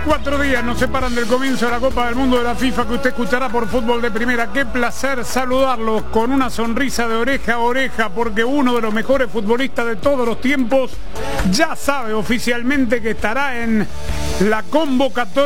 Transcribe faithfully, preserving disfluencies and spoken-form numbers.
Cuatro días nos separan del comienzo de la Copa del Mundo de la FIFA, que usted escuchará por Fútbol de Primera. Qué placer saludarlos con una sonrisa de oreja a oreja, porque uno de los mejores futbolistas de todos los tiempos ya sabe oficialmente que estará en la convocatoria